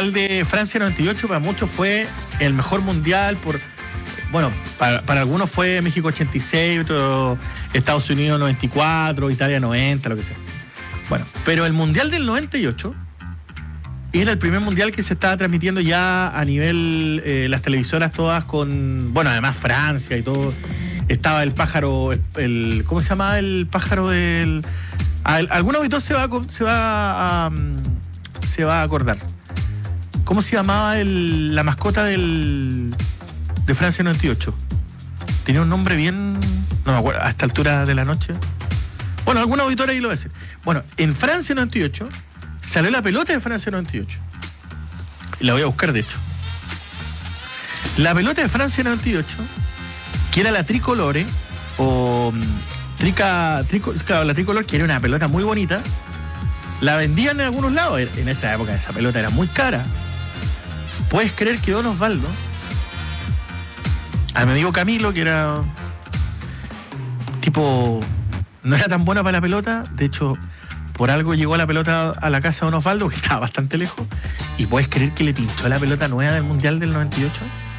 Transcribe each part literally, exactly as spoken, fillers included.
Mundial de Francia noventa y ocho para muchos fue el mejor mundial por... Bueno, para, para algunos fue México ochenta y seis, otro Estados Unidos noventa y cuatro, Italia noventa, lo que sea. Bueno, pero el Mundial del noventa y ocho era el primer mundial que se estaba transmitiendo ya a nivel, eh, las televisoras todas con, bueno, además Francia y todo. Estaba el pájaro, el, el ¿cómo se llama el pájaro del...? Al, algún auditor se va, a, se, va a, um, se va a acordar. ¿Cómo se llamaba el, la mascota del, de Francia noventa y ocho? Tenía un nombre bien... No me acuerdo, a esta altura de la noche. Bueno, algún auditor ahí lo va a decir. Bueno, en Francia noventa y ocho salió la pelota de Francia noventa y ocho. Y la voy a buscar, de hecho. La pelota de Francia noventa y ocho, que era la tricolore, o trica, trico, claro, la tricolor, que era una pelota muy bonita, la vendían en algunos lados. En esa época esa pelota era muy cara. ¿Puedes creer que Don Osvaldo, a mi amigo Camilo, que era tipo, no era tan buena para la pelota, de hecho, por algo llegó la pelota a la casa de Don Osvaldo, que estaba bastante lejos, y puedes creer que le pinchó la pelota nueva del Mundial del noventa y ocho?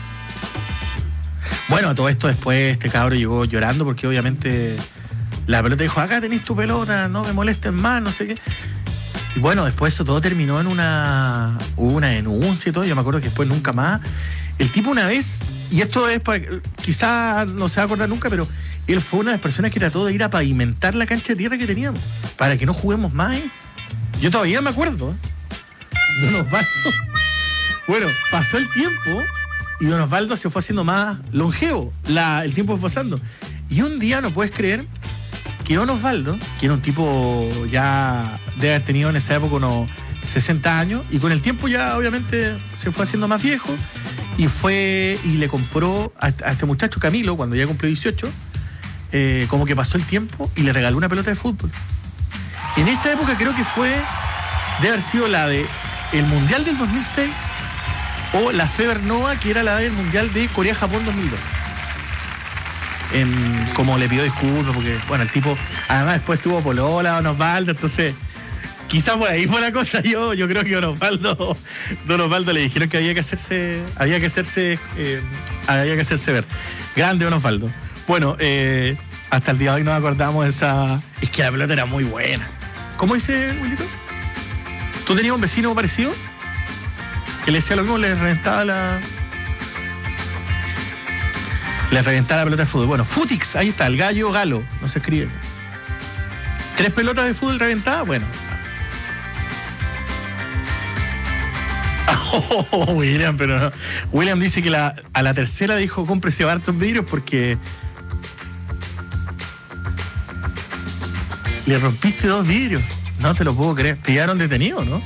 Bueno, todo esto después este cabro llegó llorando porque obviamente la pelota dijo, acá tenés tu pelota, no me molesten más, no sé qué. Y bueno, después eso todo terminó en una... Hubo una denuncia y todo, yo me acuerdo que después nunca más... El tipo una vez, y esto es para... Quizás no se va a acordar nunca, pero él fue una de las personas que trató de ir a pavimentar la cancha de tierra que teníamos, para que no juguemos más, ¿eh? Yo todavía me acuerdo, ¿eh? Don Osvaldo. Bueno, pasó el tiempo y Don Osvaldo se fue haciendo más longevo. La, el tiempo fue pasando. Y un día no puedes creer que Don Osvaldo, que era un tipo ya debe haber tenido en esa época unos sesenta años, y con el tiempo ya obviamente se fue haciendo más viejo, y fue y le compró a, a este muchacho Camilo, cuando ya cumplió dieciocho, eh, como que pasó el tiempo y le regaló una pelota de fútbol. En esa época creo que fue, debe haber sido la de el Mundial del dos mil seis o la Feber Nova, que era la del Mundial de Corea-Japón dos mil dos. En, como le pidió disculpas, porque, bueno, el tipo, además después tuvo polola, Don Osvaldo, entonces, quizás por ahí fue la cosa. Yo, yo creo que Don Osvaldo, Don Osvaldo le dijeron que había que hacerse, había que hacerse, eh, había que hacerse ver. Grande Don Osvaldo. Bueno, eh, hasta el día de hoy nos acordamos de esa. Es que la pelota era muy buena. ¿Cómo dice, Wilito? ¿Tú tenías un vecino parecido? Que le decía lo mismo, le reventaba la. Le reventaba la pelota de fútbol. Bueno, Futix, ahí está, el gallo galo, no se escribe. ¿Tres pelotas de fútbol reventadas? Bueno. Oh, William, pero no. William dice que la, a la tercera dijo, cómprese hartos vidrios porque le rompiste dos vidrios. No te lo puedo creer. Te llevaron detenido, ¿no?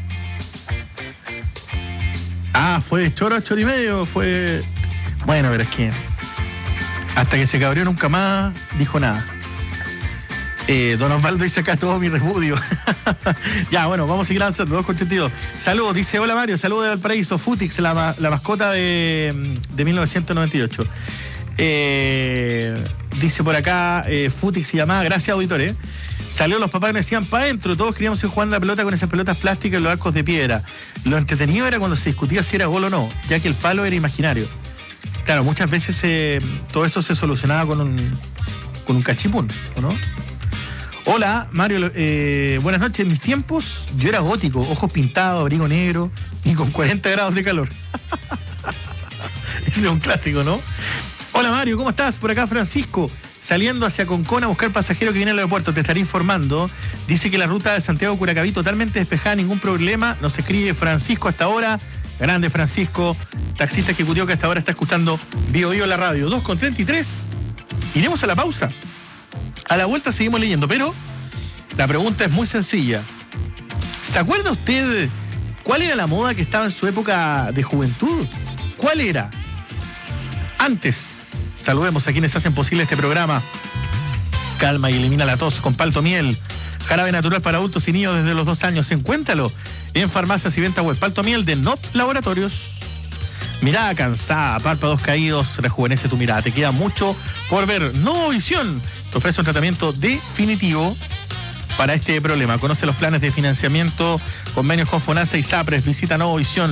Ah, fue de choro a choro y medio, fue... Bueno, pero es que hasta que se cabrió nunca más dijo nada. Eh, Don Osvaldo dice acá todo mi repudio. Ya, bueno, vamos a seguir avanzando. dos con ochenta y dos. Saludos, dice hola Mario, saludos de Valparaíso. Futix, la, la mascota de, de mil novecientos noventa y ocho. Eh, dice por acá, eh, Futix se llamaba, gracias auditores. Salió los papás y me decían para adentro, todos queríamos ir jugando la pelota con esas pelotas plásticas en los arcos de piedra. Lo entretenido era cuando se discutía si era gol o no, ya que el palo era imaginario. Claro, muchas veces eh, todo eso se solucionaba con un, con un cachipún, ¿o no? Hola, Mario, eh, buenas noches. En mis tiempos yo era gótico, ojos pintados, abrigo negro y con cuarenta grados de calor. Ese es un clásico, ¿no? Hola, Mario, ¿cómo estás? Por acá Francisco, saliendo hacia Concón a buscar pasajero que viene al aeropuerto. Te estaré informando. Dice que la ruta de Santiago-Curacaví totalmente despejada, ningún problema. Nos escribe Francisco hasta ahora. Grande Francisco, taxista ejecutivo que hasta ahora está escuchando Bio Bio la radio. dos con treinta y tres. Iremos a la pausa. A la vuelta seguimos leyendo, pero la pregunta es muy sencilla. ¿Se acuerda usted cuál era la moda que estaba en su época de juventud? ¿Cuál era? Antes, saludemos a quienes hacen posible este programa. Calma y elimina la tos con Palto Miel. Jarabe natural para adultos y niños desde los dos años. Encuéntralo en farmacias y venta web. Palto Miel de N O P Laboratorios. Mirada cansada, párpados caídos, rejuvenece tu mirada. Te queda mucho por ver. Novovisión te ofrece un tratamiento definitivo para este problema. Conoce los planes de financiamiento, convenios con FONASA y SAPRES. Visita Novovisión.